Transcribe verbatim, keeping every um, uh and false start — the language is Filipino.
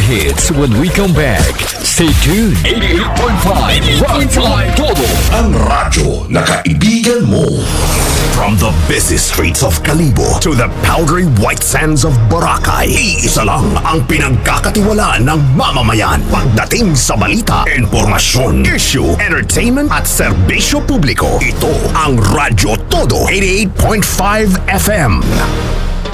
hits when we come back. Stay tuned. eighty-eight point five Rock Fly Todo. Ang radyo na kaibigan mo. From the busy streets of Kalibo to the powdery white sands of Boracay, iisa lang ang pinagkakatiwalaan ng mamamayan pagdating sa balita, informasyon, issue, entertainment at serbisyo publiko. Ito ang Radyo Todo eighty-eight point five F M.